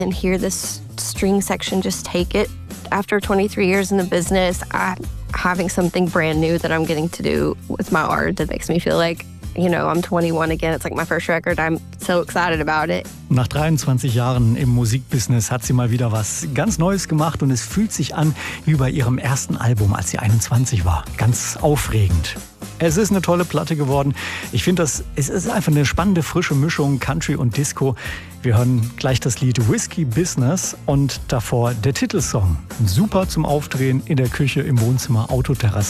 and hear this string section just take it. After 23 years in the business, having something brand new that I'm getting to do with my art that makes me feel like, I'm 21 again. It's like my first record. I'm so excited about it. Nach 23 Jahren im Musikbusiness hat sie mal wieder was ganz Neues gemacht und es fühlt sich an wie bei ihrem ersten Album, als sie 21 war. Ganz aufregend. Es ist eine tolle Platte geworden. Ich finde, es ist einfach eine spannende, frische Mischung Country und Disco. Wir hören gleich das Lied Whiskey Business und davor der Titelsong. Super zum Aufdrehen in der Küche, im Wohnzimmer, Autoterrasse.